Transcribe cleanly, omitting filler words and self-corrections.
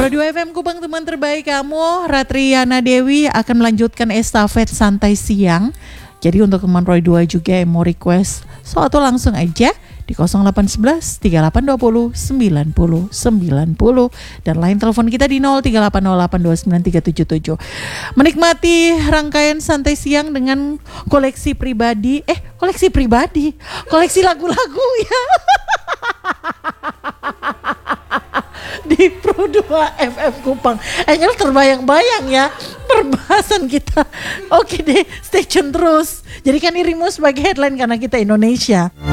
Pro 2 FM Kupang, teman terbaik kamu. Ratriana Dewi akan melanjutkan estafet santai siang. Jadi untuk teman Roy 2 juga yang mau request sesuatu langsung aja di 0811 3820 90 90 dan line telepon kita di 0380829377. Menikmati rangkaian santai siang dengan koleksi lagu-lagu ya. Di Pro 2 FM Kupang. Angel terbayang-bayang ya perbahasan kita. Oke deh, stay tune terus. Jadikan dirimu sebagai headline karena kita Indonesia.